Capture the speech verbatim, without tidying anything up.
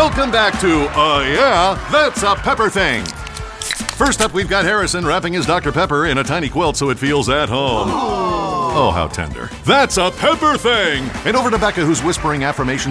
Welcome back to, uh, yeah, That's a Pepper Thing. First up, we've got Harrison wrapping his Doctor Pepper in a tiny quilt so it feels at home. Oh, how tender. That's a Pepper Thing. And over to Becca, who's whispering affirmations